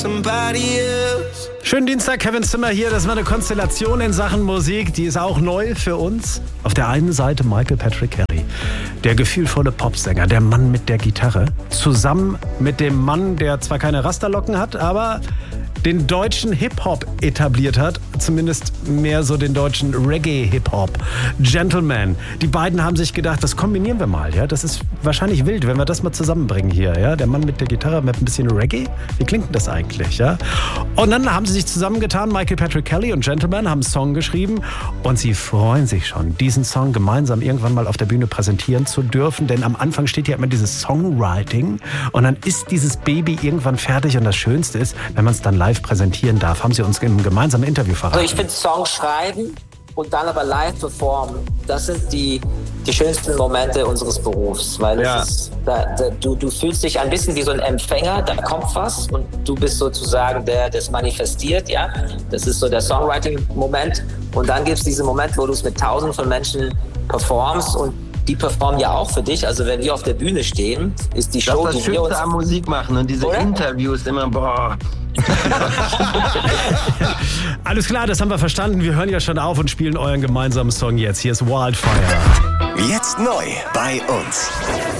Schönen Dienstag, Kevin Zimmer hier. Das war eine Konstellation in Sachen Musik, die ist auch neu für uns. Auf der einen Seite Michael Patrick Kelly, der gefühlvolle Popsänger, der Mann mit der Gitarre, zusammen mit dem Mann, der zwar keine Rasterlocken hat, aber den deutschen Hip-Hop etabliert hat, zumindest mehr so den deutschen Reggae-Hip-Hop. Gentleman. Die beiden haben sich gedacht, das kombinieren wir mal, ja. Das ist wahrscheinlich wild, wenn wir das mal zusammenbringen hier, ja. Der Mann mit der Gitarre mit ein bisschen Reggae. Wie klingt denn das eigentlich, ja? Und dann haben sie sich zusammengetan, Michael Patrick Kelly und Gentleman haben einen Song geschrieben und sie freuen sich schon, diesen Song gemeinsam irgendwann mal auf der Bühne präsentieren zu dürfen, denn am Anfang steht ja immer dieses Songwriting und dann ist dieses Baby irgendwann fertig und das Schönste ist, wenn man es dann live präsentieren darf, haben sie uns im gemeinsamen Interview verraten. Also ich finde Songs schreiben und dann aber live performen, das sind die schönsten Momente unseres Berufs, weil es ist, du fühlst dich ein bisschen wie so ein Empfänger, da kommt was und du bist sozusagen der, der es manifestiert, ja. Das ist so der Songwriting-Moment und dann gibt es diesen Moment, wo du es mit Tausenden von Menschen performst und die performen ja auch für dich. Also wenn wir auf der Bühne stehen, ist die Show, das ist das Schönste am Musik machen und diese Interviews immer, boah. Alles klar, das haben wir verstanden. Wir hören ja schon auf und spielen euren gemeinsamen Song jetzt. Hier ist Wildfire. Jetzt neu bei uns.